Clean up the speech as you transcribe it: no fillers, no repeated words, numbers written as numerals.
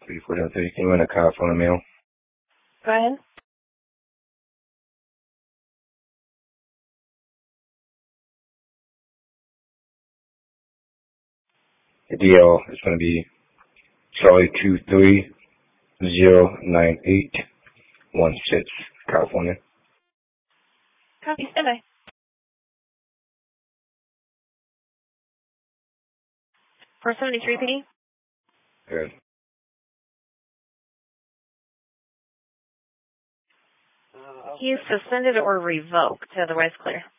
3403. Can you run a cop on the mail? Go ahead. The DL is going to be Charlie 2309816, California. Copy. Stand by. 473 PD. Good. He's suspended or revoked, otherwise clear.